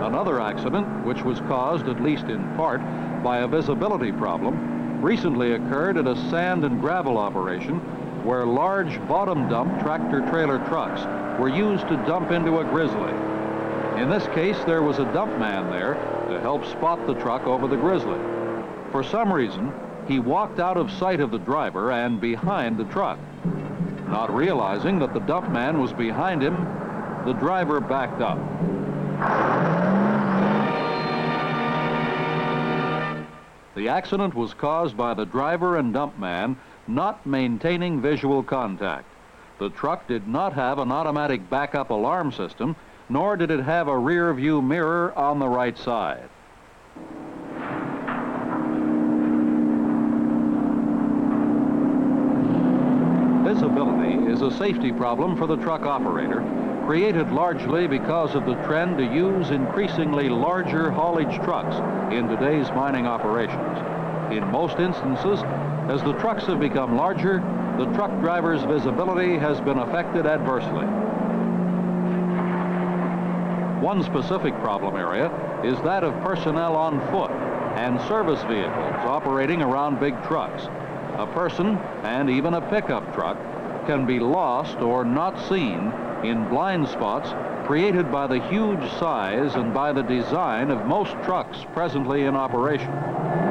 Another accident, which was caused, at least in part, by a visibility problem, recently occurred at a sand and gravel operation where large bottom-dump tractor-trailer trucks were used to dump into a grizzly. In this case, there was a dump man there to help spot the truck over the grizzly. For some reason, he walked out of sight of the driver and behind the truck. Not realizing that the dump man was behind him, the driver backed up. The accident was caused by the driver and dump man not maintaining visual contact. The truck did not have an automatic backup alarm system, nor did it have a rear view mirror on the right side. Visibility is a safety problem for the truck operator, created largely because of the trend to use increasingly larger haulage trucks in today's mining operations. In most instances, as the trucks have become larger, the truck driver's visibility has been affected adversely. One specific problem area is that of personnel on foot and service vehicles operating around big trucks. A person, and even a pickup truck, can be lost or not seen in blind spots created by the huge size and by the design of most trucks presently in operation.